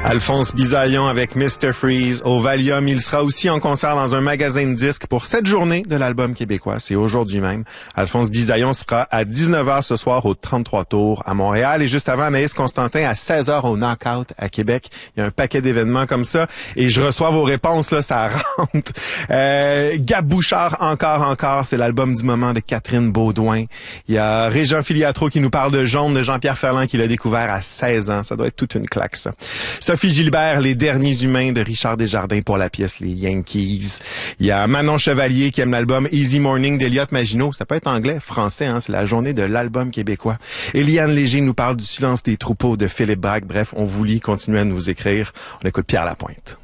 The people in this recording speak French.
Alphonse Bisaillon avec Mr. Freeze au Valium. Il sera aussi en concert dans un magasin de disques pour cette journée de l'album québécois. C'est aujourd'hui même. Alphonse Bisaillon sera à 19h ce soir au 33 Tours à Montréal. Et juste avant, Anaïs Constantin à 16h au Knockout à Québec. Il y a un paquet d'événements comme ça. Et je reçois vos réponses, là, ça rentre. Gab Bouchard, encore. C'est l'album du moment de Catherine Baudouin. Il y a Régent Filiatro qui nous parle de Jaune de Jean-Pierre Ferland qui l'a découvert à 16 ans. Ça doit être toute une claque, ça. Sophie Gilbert, Les Derniers Humains de Richard Desjardins pour la pièce Les Yankees. Il y a Manon Chevalier qui aime l'album Easy Morning d'Eliott Maginot. Ça peut être anglais, français, hein. C'est la journée de l'album québécois. Eliane Léger nous parle du Silence des troupeaux de Philippe Braque. Bref, on vous lit, continuez à nous écrire. On écoute Pierre Lapointe.